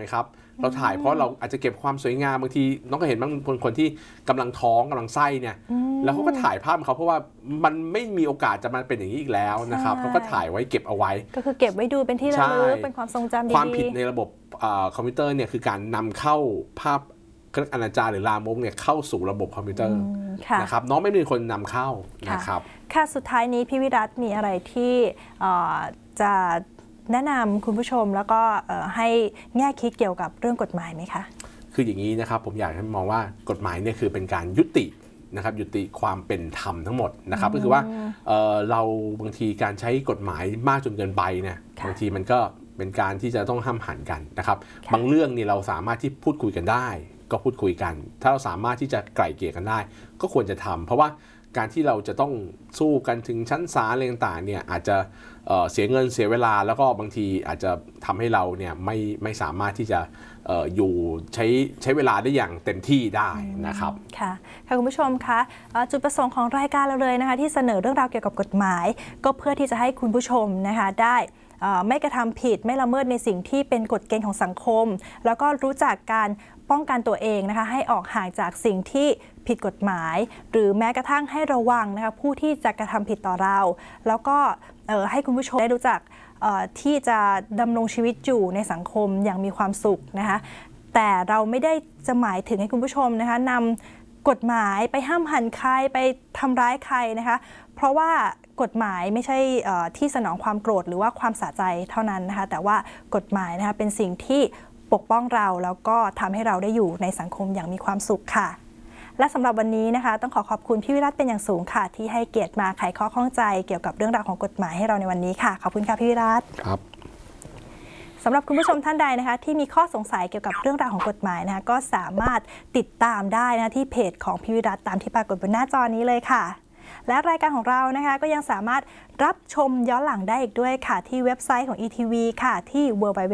ไงครับเราถ่ายเพราะเราอาจจะเก็บความสวยงามบางทีน้องก็เห็นบางคนที่กำลังท้องกำลังไส้เนี่ยแล้วเขาก็ถ่ายภาพเขาเพราะว่ามันไม่มีโอกาสจะมาเป็นอย่างนี้อีกแล้วนะครับเขาก็ถ่ายไว้เก็บเอาไว้ก็คือเก็บไว้ดูเป็นที่ระลึกเป็นความทรงจำดีๆความผิดในระบบคอมพิวเตอร์เนี่ยคือการนำเข้าภาพอนาจารหรือลามกเนี่ยเข้าสู่ระบบคอมพิวเตอร์นะครับน้องไม่เป็นคนนำเข้านะครับค่ะสุดท้ายนี้พี่วิรัตมีอะไรที่จะแนะนำคุณผู้ชมแล้วก็ให้แง่คิดเกี่ยวกับเรื่องกฎหมายไหมคะคืออย่างนี้นะครับผมอยากให้มองว่ากฎหมายเนี่ยคือเป็นการยุตินะครับยุติความเป็นธรรมทั้งหมดนะครับก็คือว่าเราบางทีการใช้กฎหมายมากจนเกินไปเนี่ยบางทีมันก็เป็นการที่จะต้องห้ามหันกันนะครับบางเรื่องนี่เราสามารถที่พูดคุยกันได้ก็พูดคุยกันถ้าเราสามารถที่จะไกล่เกลี่ยกันได้ก็ควรจะทำเพราะว่าการที่เราจะต้องสู้กันถึงชั้นศาลอะไรต่างๆเนี่ยอาจจะเสียเงินเสียเวลาแล้วก็บางทีอาจจะทำให้เราเนี่ยไม่สามารถที่จะอยู่ใช้เวลาได้อย่างเต็มที่ได้นะครับค่ะคุณผู้ชมคะจุดประสงค์ของรายการเราเลยนะคะที่เสนอเรื่องราวเกี่ยวกับกฎหมายก็เพื่อที่จะให้คุณผู้ชมนะคะได้ไม่กระทำผิดไม่ละเมิดในสิ่งที่เป็นกฎเกณฑ์ของสังคมแล้วก็รู้จักการป้องกันตัวเองนะคะให้ออกห่างจากสิ่งที่ผิดกฎหมายหรือแม้กระทั่งให้ระวังนะคะผู้ที่จะกระทำผิดต่อเราแล้วก็ให้คุณผู้ชมได้รู้จักที่จะดำรงชีวิตอยู่ในสังคมอย่างมีความสุขนะคะแต่เราไม่ได้จะหมายถึงให้คุณผู้ชมนะคะนำกฎหมายไปห้ามหันใครไปทำร้ายใครนะคะเพราะว่ากฎหมายไม่ใช่ที่สนองความโกรธหรือว่าความสะใจเท่านั้นนะคะแต่ว่ากฎหมายนะคะเป็นสิ่งที่ปกป้องเราแล้วก็ทำให้เราได้อยู่ในสังคมอย่างมีความสุขค่ะและสำหรับวันนี้นะคะต้องขอบคุณพี่วิรัตเป็นอย่างสูงค่ะที่ให้เกียรติมาไขข้อข้องใจเกี่ยวกับเรื่องราวของกฎหมายให้เราในวันนี้ค่ะขอบคุณค่ะพี่วิรัตครับสำหรับคุณผู้ชมท่านใดนะคะที่มีข้อสงสัยเกี่ยวกับเรื่องราวของกฎหมายนะคะก็สามารถติดตามได้นะที่เพจของพี่วิรัตตามที่ปรากฏบนหน้าจอนี้เลยค่ะและรายการของเรานะคะก็ยังสามารถรับชมย้อนหลังได้อีกด้วยค่ะที่เว็บไซต์ของ ETV ค่ะที่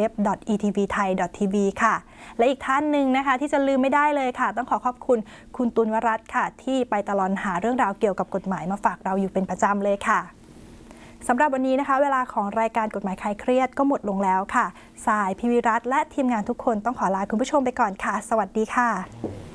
www.etvthai.tv ค่ะและอีกท่านหนึ่งนะคะที่จะลืมไม่ได้เลยค่ะต้องขอบคุณคุณตุลวรัตน์ค่ะที่ไปตลอดหาเรื่องราวเกี่ยวกับกฎหมายมาฝากเราอยู่เป็นประจำเลยค่ะสำหรับวันนี้นะคะเวลาของรายการกฎหมายคลายเครียดก็หมดลงแล้วค่ะสายพี่วิรัตน์และทีมงานทุกคนต้องขอลาคุณผู้ชมไปก่อนค่ะสวัสดีค่ะ